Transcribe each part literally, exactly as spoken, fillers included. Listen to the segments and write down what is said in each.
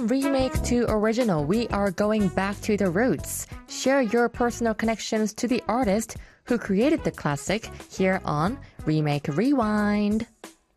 From remake to original, we are going back to the roots. Share your personal connections to the artist who created the classic here on Remake Rewind.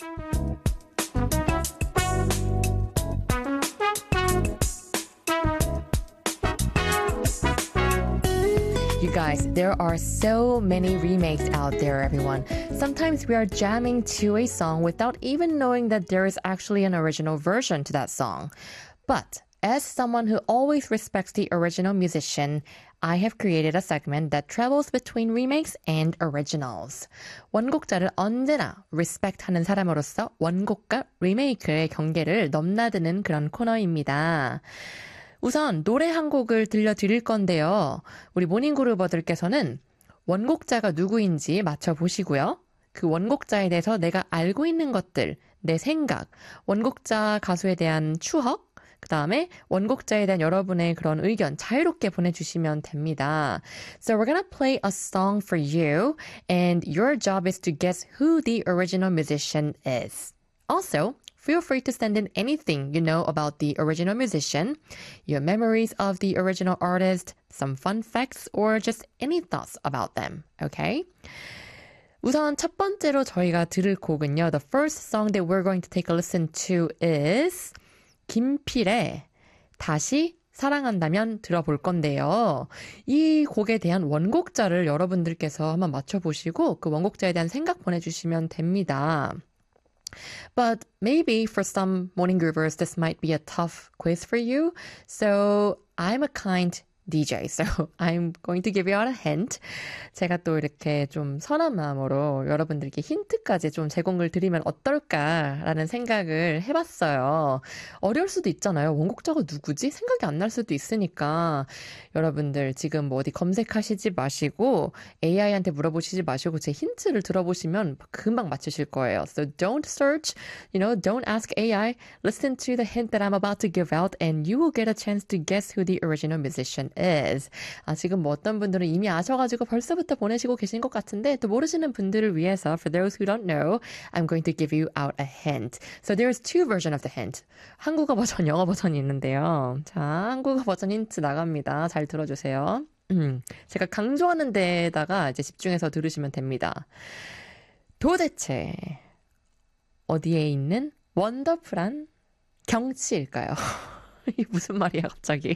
You guys, there are so many remakes out there, everyone. Sometimes we are jamming to a song without even knowing that there is actually an original version to that song. But as someone who always respects the original musician, I have created a segment that travels between remakes and originals. 원곡자를 언제나 respect하는 사람으로서 원곡과 리메이크의 경계를 넘나드는 그런 코너입니다. 우선 노래 한 곡을 들려드릴 건데요. 우리 모닝그루버들께서는 원곡자가 누구인지 맞춰보시고요. 그 원곡자에 대해서 내가 알고 있는 것들, 내 생각, 원곡자 가수에 대한 추억, 그 다음에 원곡자에 대한 여러분의 그런 의견 자유롭게 보내주시면 됩니다. So we're gonna play a song for you, and your job is to guess who the original musician is. Also, feel free to send in anything you know about the original musician, your memories of the original artist, some fun facts, or just any thoughts about them, okay? 우선 첫 번째로 저희가 들을 곡은요. The first song that we're going to take a listen to is 김필의 다시 사랑한다면 들어볼 건데요. 이 곡에 대한 원곡자를 여러분들께서 한번 맞춰보시고 그 원곡자에 대한 생각 보내주시면 됩니다. But maybe for some morning groovers, this might be a tough quiz for you. So I'm a kind D J, so I'm going to give you out a hint. 제가 또 이렇게 좀 선한 마음으로 여러분들께 힌트까지 좀 제공을 드리면 어떨까라는 생각을 해봤어요. 어려울 수도 있잖아요. 원곡자가 누구지? 생각이 안 날 수도 있으니까 여러분들 지금 뭐 어디 검색하시지 마시고 에이아이한테 물어보시지 마시고 제 힌트를 들어보시면 금방 맞추실 거예요. So don't search, you know, don't ask A I. Listen to the hint that I'm about to give out and you will get a chance to guess who the original musician is. 아, 지금 뭐 어떤 분들은 이미 아셔가지고 벌써부터 보내시고 계신 것 같은데 또 모르시는 분들을 위해서 for those who don't know, I'm going to give you out a hint. So there's two versions of the hint. 한국어 버전, 영어 버전이 있는데요. 자, 한국어 버전 힌트 나갑니다. 잘 들어주세요. 음, 제가 강조하는 데에다가 이제 집중해서 들으시면 됩니다. 도대체 어디에 있는 원더풀한 경치일까요? 이게 무슨 말이야 갑자기.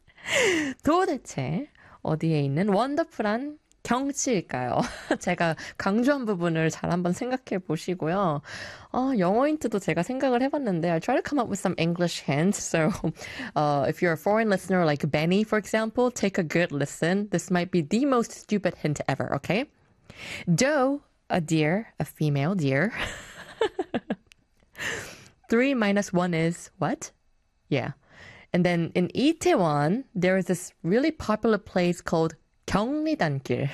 도대체 어디에 있는 원더풀한 경치일까요? 제가 강조한 부분을 잘 한번 생각해 보시고요. 어, 영어 힌트도 제가 생각을 해봤는데 I try to come up with some English hints. So uh, if you're a foreign listener like Benny, for example, take a good listen. This might be the most stupid hint ever, okay? Doe, a deer, a female deer. Three minus one is what? Yeah. And then in Itaewon, there is this really popular place called 경리단길.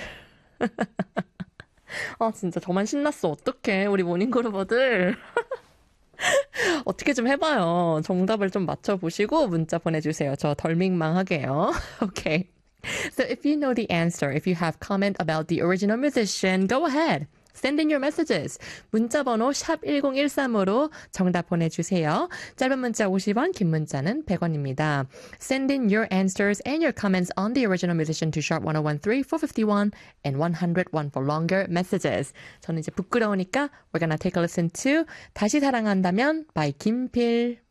아, 진짜 저만 신났어. 어떡해, 우리 모닝그루버들. 어떻게 좀 해봐요. 정답을 좀 맞춰보시고 문자 보내주세요. 저 덜 민망하게요. Okay. So if you know the answer, if you have comment about the original musician, go ahead. Send in your messages. 문자번호 샵 일공일삼으로 정답 보내주세요. 짧은 문자 오십 원, 긴 문자는 백 원입니다. Send in your answers and your comments on the original musician to sharp ten thirteen, four fifty-one, and one oh one for longer messages. 저는 이제 부끄러우니까 we're gonna take a listen to 다시 사랑한다면 by 김필.